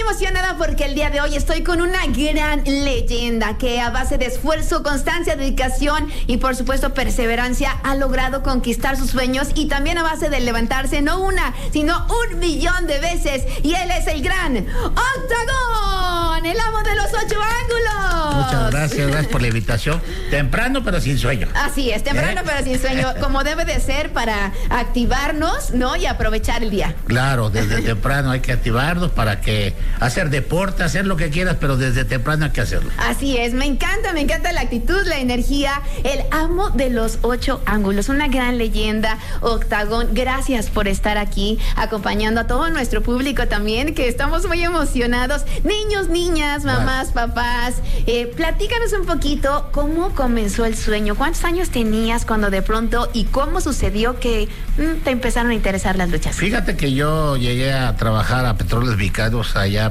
emocionada porque el día de hoy estoy con una gran leyenda que a base de esfuerzo, constancia, dedicación y por supuesto perseverancia ha logrado conquistar sus sueños, y también a base de levantarse no una, sino 1,000,000 de veces. Y él es el gran Octagón, el amo de los 8 ángulos. Muchas gracias por la invitación. Temprano pero sin sueño. Así es, temprano pero sin sueño, como debe de ser para activarnos, ¿no? Y aprovechar el día. Claro, desde temprano hay que activarnos para que hacer deporte, hacer lo que quieras, pero desde temprano hay que hacerlo. Así es, me encanta la actitud, la energía, el amo de los 8 ángulos, una gran leyenda, Octagón. Gracias por estar aquí acompañando a todo nuestro público también, que estamos muy emocionados. Niños, niñas, mamás, papás, platícanos un poquito cómo comenzó el sueño. ¿Cuántos años tenías cuando de pronto y cómo sucedió que te empezaron a interesar las luchas? Fíjate que yo llegué a trabajar a Petróleos Mexicanos allá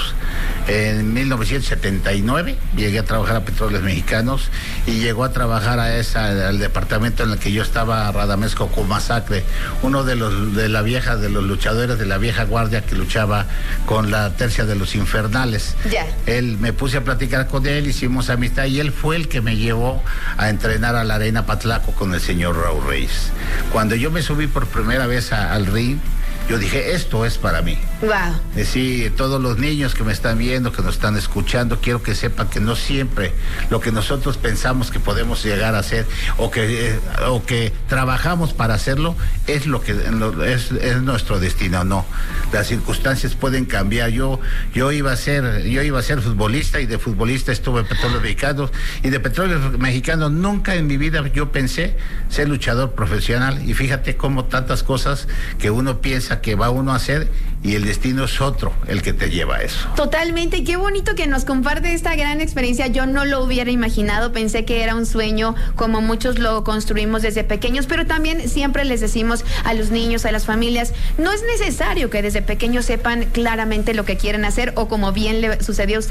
en 1979, llegué a trabajar a Petróleos Mexicanos y llegó a trabajar al departamento en el que yo estaba, Radamés Cocomasacre, uno de los luchadores de la vieja guardia que luchaba con la tercia de los infernales. Ya. Él, me puse a platicar con él, hicimos amistad y él fue el que me llevó a entrenar a la Arena Patlaco con el señor Raúl Reyes. Cuando yo me subí por primera vez al ring, yo dije, esto es para mí. Wow. Sí, todos los niños que me están viendo, que nos están escuchando, quiero que sepan que no siempre lo que nosotros pensamos que podemos llegar a hacer o que trabajamos para hacerlo es lo que es nuestro destino. No, las circunstancias pueden cambiar. Yo iba a ser futbolista, y de futbolista estuve en Petróleos Mexicanos, y de Petróleos Mexicanos nunca en mi vida yo pensé ser luchador profesional. Y fíjate cómo tantas cosas que uno piensa que va uno a hacer y el destino es otro el que te lleva a eso. Totalmente, qué bonito que nos comparte esta gran experiencia. Yo no lo hubiera imaginado, pensé que era un sueño como muchos lo construimos desde pequeños, pero también siempre les decimos a los niños, a las familias, no es necesario que desde pequeños sepan claramente lo que quieren hacer, o como bien le sucedió a usted,